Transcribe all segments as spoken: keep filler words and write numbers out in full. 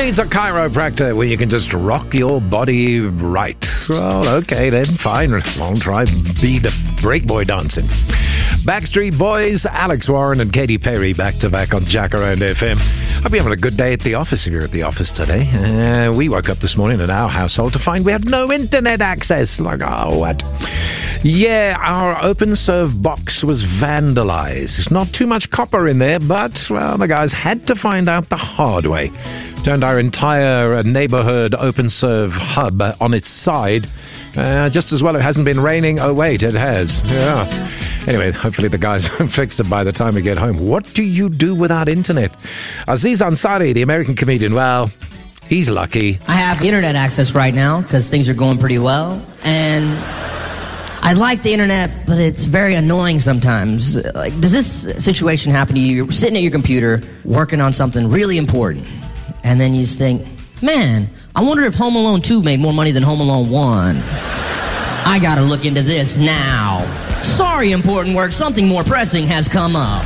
needs a chiropractor where you can just rock your body right? Well, okay then, fine. I'll try beat break boy dancing. Backstreet Boys, Alex Warren and Katy Perry back-to-back on Jacaranda F M. Hope you're having a good day at the office if you're at the office today. Uh, we woke up this morning in our household to find we had no internet access. Like, oh, what? Yeah, our OpenServe box was vandalized. Not too much copper in there, but, well, the guys had to find out the hard way. Turned our entire uh, neighborhood OpenServe hub uh, on its side. Uh, just as well it hasn't been raining. Oh, wait, it has. Yeah. Anyway, hopefully the guys fix it by the time we get home. What do you do without internet? Aziz Ansari, the American comedian, well, he's lucky. I have internet access right now because things are going pretty well. And I like the internet, but it's very annoying sometimes. Like, does this situation happen to you? You're sitting at your computer working on something really important. And then you just think, man, I wonder if Home Alone two made more money than Home Alone one. I gotta look into this now. Sorry, important work, something more pressing has come up.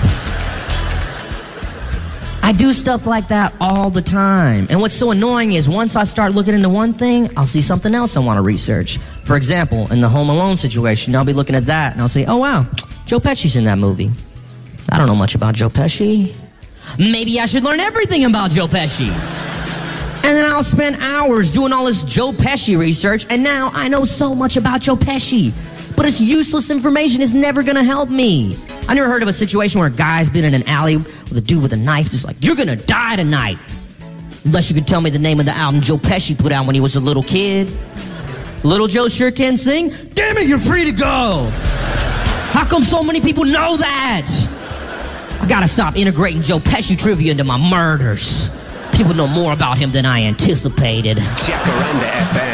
I do stuff like that all the time. And what's so annoying is once I start looking into one thing, I'll see something else I want to research. For example, in the Home Alone situation, I'll be looking at that and I'll say, oh wow, Joe Pesci's in that movie. I don't know much about Joe Pesci. Maybe I should learn everything about Joe Pesci. And then I'll spend hours doing all this Joe Pesci research, and now I know so much about Joe Pesci. But it's useless information. It's never gonna help me. I never heard of a situation where a guy's been in an alley with a dude with a knife just like, you're gonna die tonight. Unless you could tell me the name of the album Joe Pesci put out when he was a little kid. Little Joe sure can sing. Damn it, you're free to go. How come so many people know that? I gotta stop integrating Joe Pesci trivia into my murders. People know more about him than I anticipated. Jacaranda F M.